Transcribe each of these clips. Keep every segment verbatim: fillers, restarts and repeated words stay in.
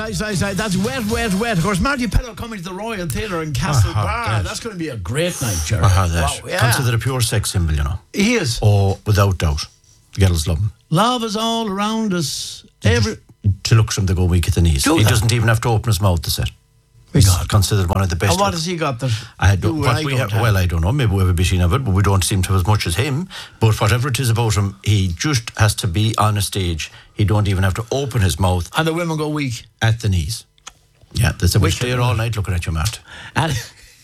nice, nice, nice. That's wet, wet, wet. Of course, Marty Pello coming to the Royal Theatre in Castlebar. that. That's going to be a great night, Jerry. I heard that. Wow, yeah. Considered a pure sex symbol, you know. He is. Oh, without doubt. The girls love him. Love is all around us. Every. To look from the go weak at the knees. Do he that. doesn't even have to open his mouth to sit. We He's got it. considered one of the best. And what look- has he got that? I don't, you what and we don't have, well, I don't know. Maybe we have a bit of it, but we don't seem to have as much as him. But whatever it is about him, he just has to be on a stage. He don't even have to open his mouth And the women go weak. at the knees. Yeah, there's a we Wicked. stay here all night looking at you, Matt. And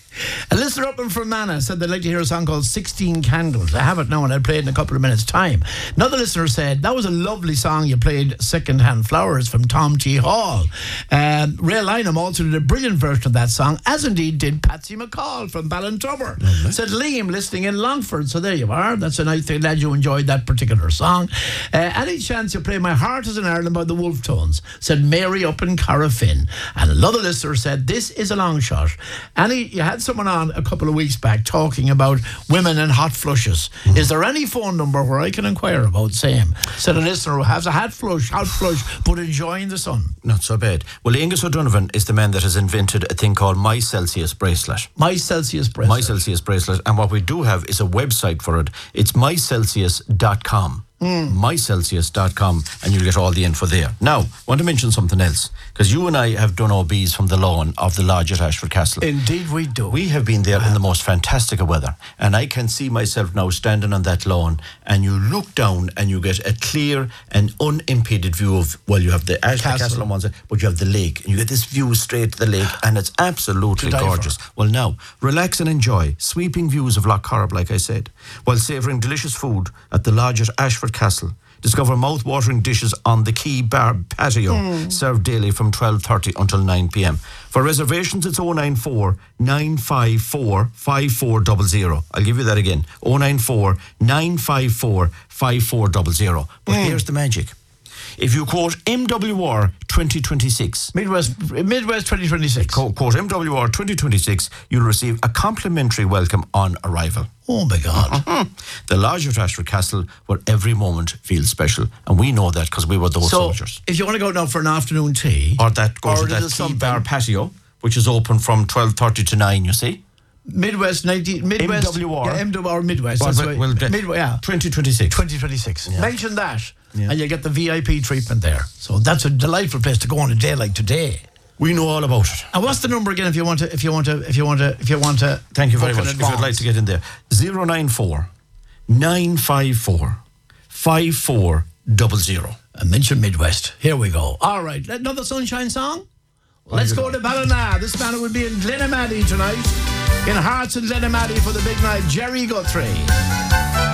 a listener up in Fermanagh said they'd like to hear a song called sixteen Candles. I have it now and I'll play it in a couple of minutes' time. Another listener said, that was a lovely song you played, Second Hand Flowers from Tom T. Hall. Um, Ray Lynham also did a brilliant version of that song, as indeed did Patsy McCall from Ballintubber. Said Liam, listening in Longford. So there you are. That's a nice thing. Glad you enjoyed that particular song. Uh, any chance you play My Heart is in Ireland by the Wolf Tones? Said Mary up in Carrafin. And another listener said, this is a long shot. Annie, you had someone on a couple of weeks back talking about women and hot flushes. Mm. Is there any phone number where I can inquire about same? Said a listener who has a hot flush, hot flush, but enjoying the sun. Not so bad. Well, Angus O'Donovan is the man that has invented a thing called My Celsius bracelet. My Celsius bracelet. My Celsius bracelet. And what we do have is a website for it. It's my celsius dot com. Mm. my celsius dot com, and you'll get all the info there. Now, I want to mention something else, because you and I have done O Bs from the lawn of the lodge at Ashford Castle. Indeed we do. We have been there in the most fantastic of weather, and I can see myself now standing on that lawn, and you look down and you get a clear and unimpeded view of, well, you have the Ashford Castle, Castle on one side, but you have the lake, and you get this view straight to the lake, and it's absolutely gorgeous. Well, now, relax and enjoy sweeping views of Loch Corrib, like I said, while savouring delicious food at the lodge at Ashford Castle. Discover mouth-watering dishes on the Key Bar patio, mm. served daily from twelve thirty until nine p.m. For reservations, it's oh nine four, nine five four, five four zero zero. I'll give you that again, oh nine four, nine five four, five four zero zero. But mm. here's the magic. If you quote M W R twenty twenty-six... Midwest Midwest twenty twenty-six. Quote, quote M W R twenty twenty-six, you'll receive a complimentary welcome on arrival. Oh, my God. Mm-hmm. The lodge at Ashford Castle, where every moment feels special. And we know that because we were those so, soldiers. If you want to go now for an afternoon tea... Or that go or to that Key Bar patio, which is open from twelve thirty to nine, you see? Midwest ninety Midwest M W R yeah, M W R Midwest. Well, that's well, right. well, Midwest, yeah. twenty twenty-six. twenty twenty-six. Yeah. Mention that, yeah. and you get the V I P treatment there. So that's a delightful place to go on a day like today. We know all about it. And what's the number again? If you want to, if you want to, if you want to, if you want to. Thank you very much. If you'd like to get in there, zero nine four, nine five four, five four zero zero. And mention Midwest. Here we go. All right, another sunshine song. Let's go to Ballina. This man will be in Glenamaddy tonight. In Hearts and Glenamaddy for the big night, Jerry Guthrie.